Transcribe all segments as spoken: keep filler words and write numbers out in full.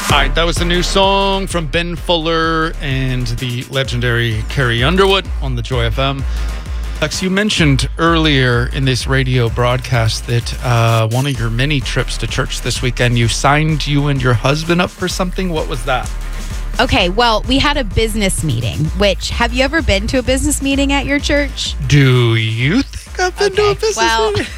All right, that was the new song from Ben Fuller and the legendary Carrie Underwood on the Joy F M. Lex, you mentioned earlier in this radio broadcast that uh, one of your many trips to church this weekend, you signed you and your husband up for something. What was that? Okay, well, we had a business meeting, which, have you ever been to a business meeting at your church? Do you think I've been okay, to a business well, meeting?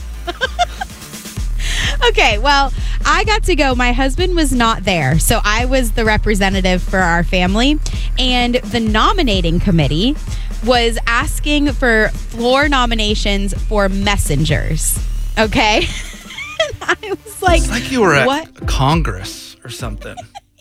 Okay, well, I got to go. My husband was not there, so I was the representative for our family. And the nominating committee was asking for floor nominations for messengers. Okay? And I was like, It's like you were at what? Congress or something.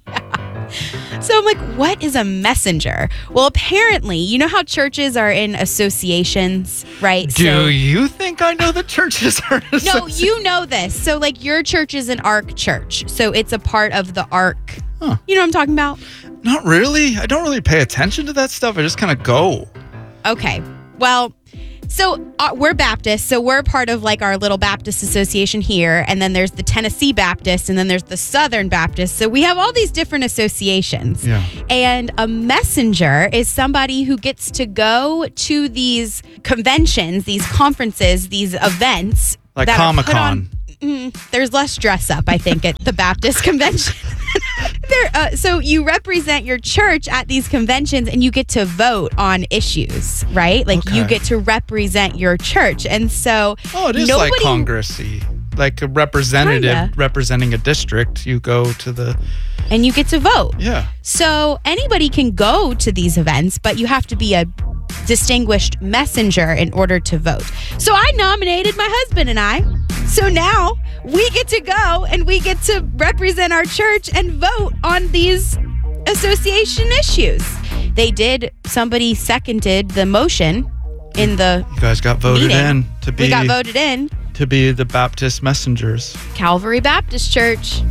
So I'm like, what is a messenger? Well, apparently, you know how churches are in associations, right? Do so, you think I know the churches are No, associated? you know this. So, like, your church is an ARC church. So it's a part of the ARC. Huh. You know what I'm talking about? Not really. I don't really pay attention to that stuff. I just kind of go. Okay. Well, so uh, we're Baptist, so we're part of like our little Baptist association here, and then there's the Tennessee Baptist, and then there's the Southern Baptist. So we have all these different associations. Yeah. And a messenger is somebody who gets to go to these conventions, these conferences, these events. Like that are put Comic-Con. on- Mm, there's less dress up, I think, at the Baptist convention. there, uh, so you represent your church at these conventions and you get to vote on issues, right? Like Okay. you get to represent your church. And so Oh, it is nobody, like Congress-y. Like a representative Kinda. representing a district. You go to the... and you get to vote. Yeah. So anybody can go to these events, but you have to be a distinguished messenger in order to vote. So I nominated my husband and I. So now we get to go and we get to represent our church and vote on these association issues. They did, somebody seconded the motion in the You guys got voted meeting. in to be We got voted in. to be the Baptist messengers. Calvary Baptist Church.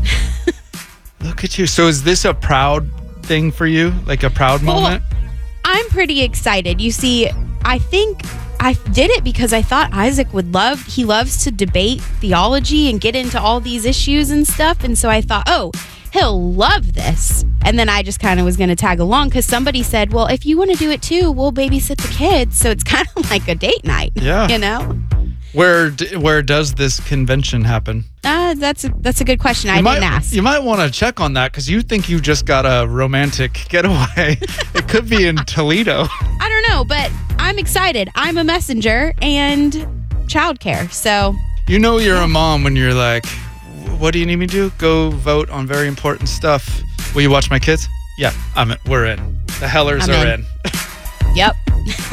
Look at you. So is this a proud thing for you? Like a proud Well, moment? I'm pretty excited. You see, I think I did it because I thought Isaac would love, he loves to debate theology and get into all these issues and stuff. And so I thought, oh, he'll love this. And then I just kind of was going to tag along because somebody said, well, if you want to do it too, we'll babysit the kids. So it's kind of like a date night. Yeah. You know? Where d- where does this convention happen? Uh, that's, a, that's a good question. I You might, didn't ask. You might want to check on that because you think you just got a romantic getaway. It could be in Toledo. I don't know, but I'm excited. I'm a messenger and childcare. So You know you're a mom when you're like, what do you need me to do? Go vote on very important stuff. Will you watch my kids? Yeah, I'm. We're in. The Hellers I'm are in. in. yep.